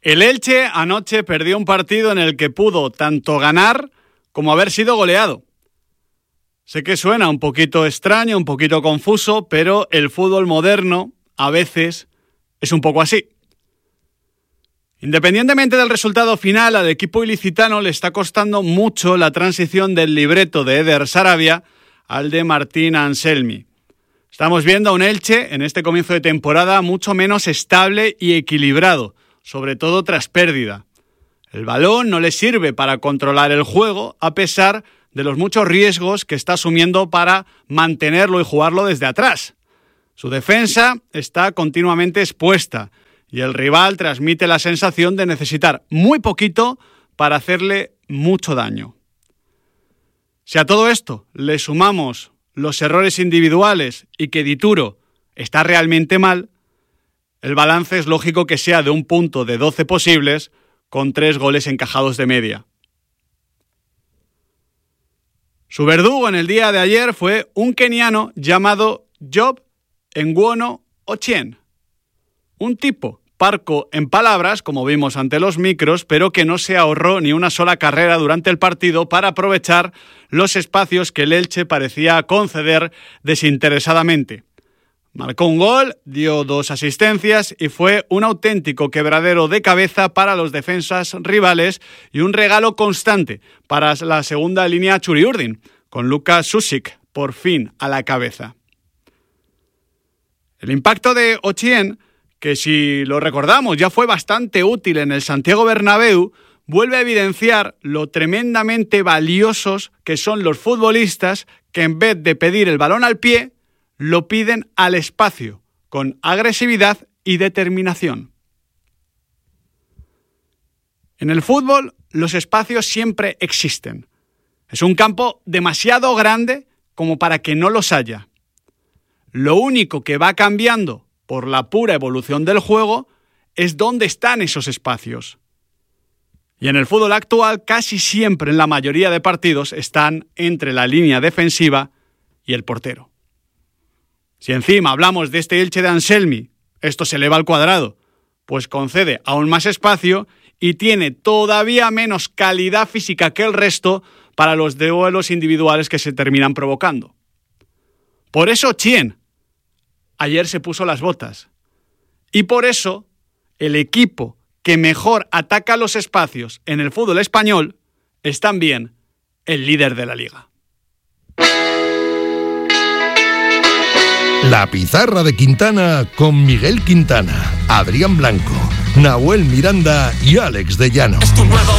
El Elche anoche perdió un partido en el que pudo tanto ganar como haber sido goleado. Sé que suena un poquito extraño, un poquito confuso, pero el fútbol moderno a veces es un poco así. Independientemente del resultado final, al equipo ilicitano le está costando mucho la transición del libreto de Eder Sarabia al de Martín Anselmi. Estamos viendo a un Elche en este comienzo de temporada mucho menos estable y equilibrado, sobre todo tras pérdida. El balón no le sirve para controlar el juego, a pesar de los muchos riesgos que está asumiendo para mantenerlo y jugarlo desde atrás. Su defensa está continuamente expuesta y el rival transmite la sensación de necesitar muy poquito para hacerle mucho daño. Si a todo esto le sumamos los errores individuales y que Dituro está realmente mal, el balance es lógico que sea de un punto de 12 posibles con 3 goles encajados de media. Su verdugo en el día de ayer fue un keniano llamado Job Ngwono Ochieng. Un tipo parco en palabras, como vimos ante los micros, pero que no se ahorró ni una sola carrera durante el partido para aprovechar los espacios que el Elche parecía conceder desinteresadamente. Marcó un gol, dio 2 asistencias y fue un auténtico quebradero de cabeza para los defensas rivales y un regalo constante para la segunda línea Txuri-Urdin, con Lukas Susic por fin a la cabeza. El impacto de Ochieng, que si lo recordamos ya fue bastante útil en el Santiago Bernabéu, vuelve a evidenciar lo tremendamente valiosos que son los futbolistas que en vez de pedir el balón al pie, lo piden al espacio, con agresividad y determinación. En el fútbol, los espacios siempre existen. Es un campo demasiado grande como para que no los haya. Lo único que va cambiando por la pura evolución del juego es dónde están esos espacios. Y en el fútbol actual, casi siempre en la mayoría de partidos están entre la línea defensiva y el portero. Si encima hablamos de este Elche de Anselmi, esto se eleva al cuadrado, pues concede aún más espacio y tiene todavía menos calidad física que el resto para los duelos individuales que se terminan provocando. Por eso Ochieng ayer se puso las botas. Y por eso el equipo que mejor ataca los espacios en el fútbol español es también el líder de la liga. La Pizarra de Quintana con Miguel Quintana, Adrián Blanco, Nahuel Miranda y Alex de Llano.